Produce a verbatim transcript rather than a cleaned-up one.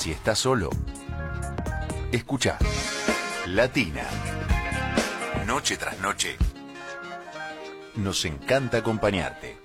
Si estás solo, escucha Latina. Noche tras noche, nos encanta acompañarte.